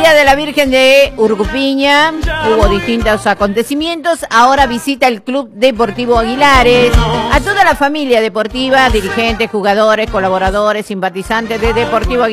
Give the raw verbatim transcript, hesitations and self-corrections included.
Día de la Virgen de Urcupiña, hubo distintos acontecimientos. Ahora visita el Club Deportivo Aguilares. A toda la familia deportiva, dirigentes, jugadores, colaboradores, simpatizantes de Deportivo Aguilares.